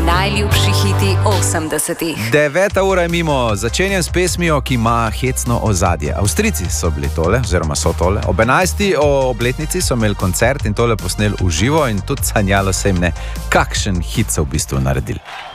najljubši hiti 80-ih. 9. ura je mimo, začenjam s pesmijo, ki ima hecno ozadje. Avstrijci so bili tole, oziroma so tole. Ob 11. obletnici so imeli koncert in tole posneli v živo in tudi sanjalo se jim ne, kakšen hit so v bistvu naredili.